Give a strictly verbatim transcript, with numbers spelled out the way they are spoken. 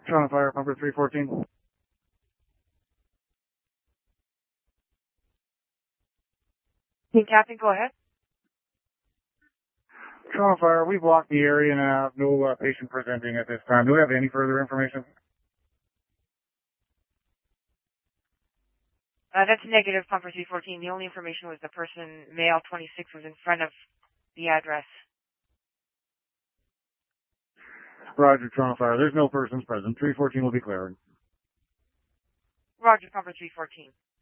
Toronto Fire, Pumper three fourteen. Hey, Captain, go ahead. Toronto Fire, we've blocked the area and have no uh, patient presenting at this time. Do we have any further information? Uh, that's negative, Pumper three fourteen. The only information was the person, male twenty-six, was in front of the address. Roger, Toronto Fire. There's no persons present. three fourteen will be clearing. Roger, Pumper three fourteen.